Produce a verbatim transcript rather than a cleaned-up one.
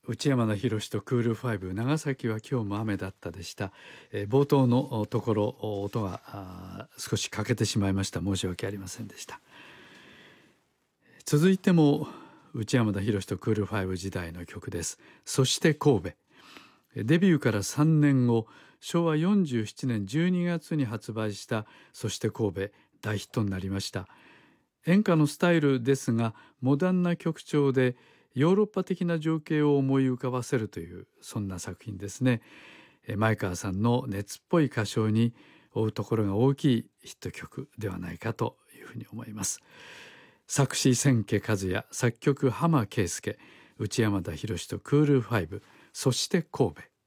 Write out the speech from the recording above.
内山田博とクールファイブ、長崎は今日も雨だったでした。えー、冒頭のところ音が少し欠けてしまいました。申し訳ありませんでした。続いても内山田博とクールファイブ時代の曲です。そして神戸。デビューからさんねんご、しょうわよんじゅうななねんじゅうにがつに発売したそして神戸、大ヒットになりました。演歌のスタイルですが、モダンな曲調でヨーロッパ的な情景を思い浮かばせるという、そんな作品ですね。前川さんの熱っぽい歌唱に追うところが大きいヒット曲ではないかというふうに思います。作詞千家和也、作曲浜圭介、内山田博とクールファイブ、そして神戸。